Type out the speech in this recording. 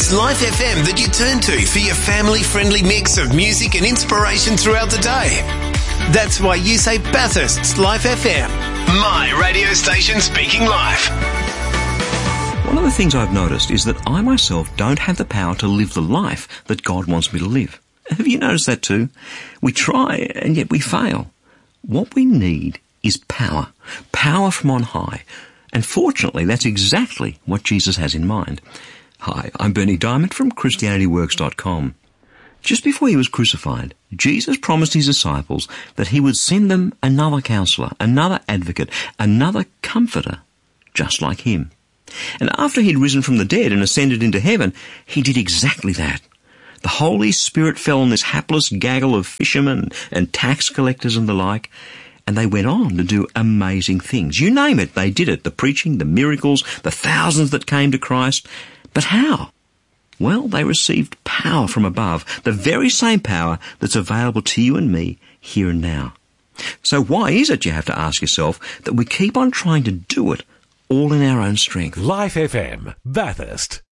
It's Life FM that you turn to for your family-friendly mix of music and inspiration throughout the day. That's why you say Bathurst's Life FM. My radio station speaking life. One of the things I've noticed is that I myself don't have the power to live the life that God wants me to live. Have you noticed that too? We try and yet we fail. What we need is power. Power from on high. And fortunately, that's exactly what Jesus has in mind. Hi, I'm Bernie Diamond from ChristianityWorks.com. Just before he was crucified, Jesus promised his disciples that he would send them another counselor, another advocate, another comforter, just like him. And after he'd risen from the dead and ascended into heaven, he did exactly that. The Holy Spirit fell on this hapless gaggle of fishermen and tax collectors and the like, and they went on to do amazing things. You name it, they did it. The preaching, the miracles, the thousands that came to Christ. But how? Well, they received power from above, the very same power that's available to you and me here and now. So why is it, you have to ask yourself, that we keep on trying to do it all in our own strength? Life FM, Bathurst.